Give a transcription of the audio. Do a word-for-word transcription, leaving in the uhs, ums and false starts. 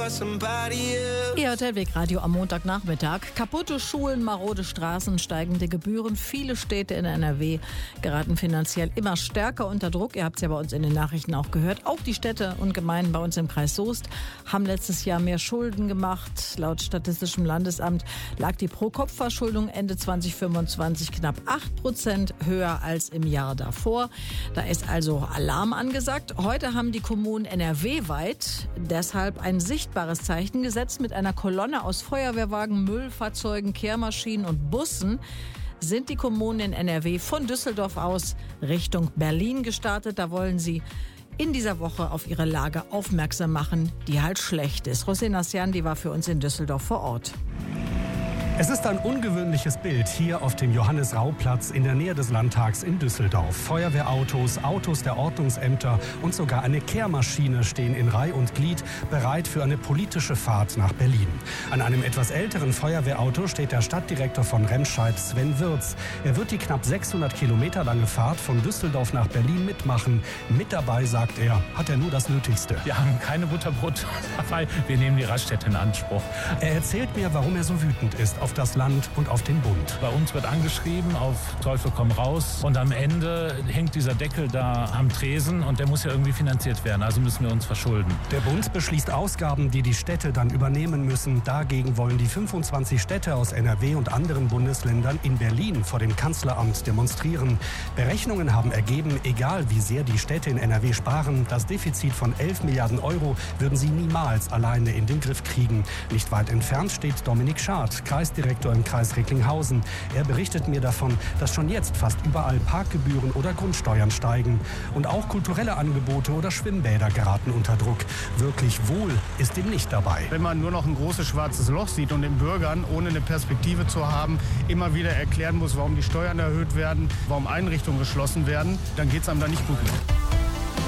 Ihr Hotelwegradio am Montagnachmittag. Kaputte Schulen, marode Straßen, steigende Gebühren. Viele Städte in N R W geraten finanziell immer stärker unter Druck. Ihr habt es ja bei uns in den Nachrichten auch gehört. Auch die Städte und Gemeinden bei uns im Kreis Soest haben letztes Jahr mehr Schulden gemacht. Laut Statistischem Landesamt lag die Pro-Kopf-Verschuldung Ende zwanzig fünfundzwanzig knapp acht Prozent höher als im Jahr davor. Da ist also Alarm angesagt. Heute haben die Kommunen N R W-weit deshalb ein sichtbares Zeichen gesetzt. Mit einer Kolonne aus Feuerwehrwagen, Müllfahrzeugen, Kehrmaschinen und Bussen sind die Kommunen in N R W von Düsseldorf aus Richtung Berlin gestartet. Da wollen sie in dieser Woche auf ihre Lage aufmerksam machen, die halt schlecht ist. Rosina Sian, die war für uns in Düsseldorf vor Ort. Es ist ein ungewöhnliches Bild hier auf dem Johannes-Rau-Platz in der Nähe des Landtags in Düsseldorf. Feuerwehrautos, Autos der Ordnungsämter und sogar eine Kehrmaschine stehen in Reih und Glied bereit für eine politische Fahrt nach Berlin. An einem etwas älteren Feuerwehrauto steht der Stadtdirektor von Remscheid, Sven Wirz. Er wird die knapp sechshundert Kilometer lange Fahrt von Düsseldorf nach Berlin mitmachen. Mit dabei, sagt er, hat er nur das Nötigste. Wir haben keine Butterbrot dabei, wir nehmen die Raststätte in Anspruch. Er erzählt mir, warum er so wütend ist auf das Land und auf den Bund. Bei uns wird angeschrieben, auf Teufel komm raus. Und am Ende hängt dieser Deckel da am Tresen und der muss ja irgendwie finanziert werden. Also müssen wir uns verschulden. Der Bund beschließt Ausgaben, die die Städte dann übernehmen müssen. Dagegen wollen die fünfundzwanzig Städte aus N R W und anderen Bundesländern in Berlin vor dem Kanzleramt demonstrieren. Berechnungen haben ergeben, egal wie sehr die Städte in N R W sparen, das Defizit von elf Milliarden Euro würden sie niemals alleine in den Griff kriegen. Nicht weit entfernt steht Dominik Schad, Kreisdirektor im Kreis Recklinghausen. Er berichtet mir davon, dass schon jetzt fast überall Parkgebühren oder Grundsteuern steigen. Und auch kulturelle Angebote oder Schwimmbäder geraten unter Druck. Wirklich wohl ist ihm nicht dabei. Wenn man nur noch ein großes schwarzes Loch sieht und den Bürgern, ohne eine Perspektive zu haben, immer wieder erklären muss, warum die Steuern erhöht werden, warum Einrichtungen geschlossen werden, dann geht es einem da nicht gut mehr.